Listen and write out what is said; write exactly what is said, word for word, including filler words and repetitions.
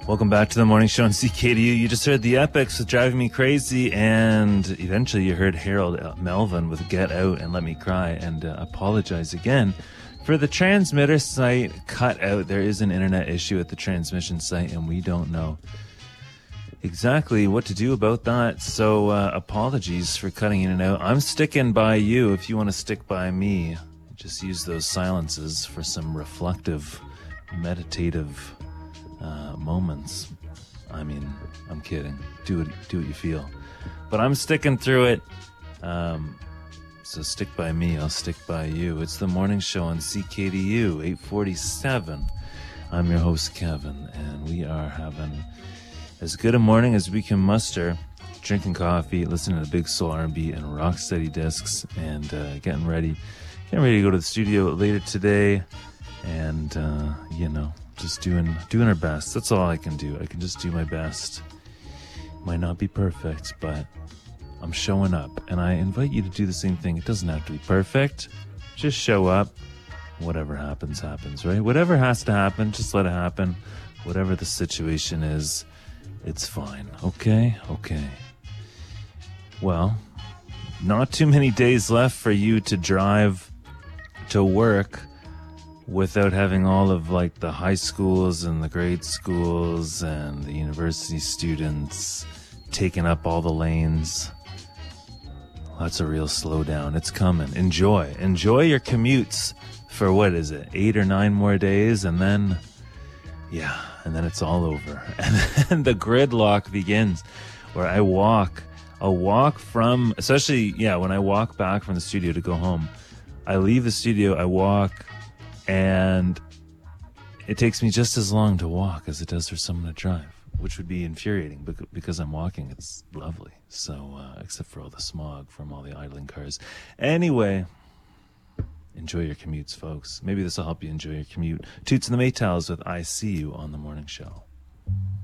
Welcome back to the morning show on C K D U. You just heard the Epics with Driving Me Crazy, and eventually you heard Harold Melvin with Get Out and Let Me Cry. And uh, apologize again for the transmitter site cut out. There is an internet issue at the transmission site, and we don't know exactly what to do about that. So uh, apologies for cutting in and out. I'm sticking by you. If you want to stick by me, just use those silences for some reflective, meditative Uh, moments. I mean, I'm kidding. Do it, do what you feel. But I'm sticking through it. Um, so stick by me. I'll stick by you. It's the morning show on C K D U, eight forty-seven. I'm your host, Kevin, and we are having as good a morning as we can muster. Drinking coffee, listening to Big Soul R and B and Rocksteady discs, and uh, getting ready, getting ready to go to the studio later today. And uh, you know. Just doing doing our best. That's all I can do. I can just do my best. Might not be perfect, but I'm showing up. And I invite you to do the same thing. It doesn't have to be perfect. Just show up. Whatever happens, happens, right? Whatever has to happen, just let it happen. Whatever the situation is, it's fine. Okay? Okay. Well, not too many days left for you to drive to work without having all of like the high schools and the grade schools and the university students taking up all the lanes. That's a real slowdown. It's coming. Enjoy. Enjoy your commutes for what is it? Eight or nine more days, and then yeah, and then it's all over. And then the gridlock begins where I walk. I'll walk from, especially, yeah, when I walk back from the studio to go home, I leave the studio, I walk, and it takes me just as long to walk as it does for someone to drive, which would be infuriating, but because I'm walking, it's lovely. So, uh, except for all the smog from all the idling cars. Anyway, enjoy your commutes, folks. Maybe this will help you enjoy your commute. Toots and the Maytals with I See You on the morning show.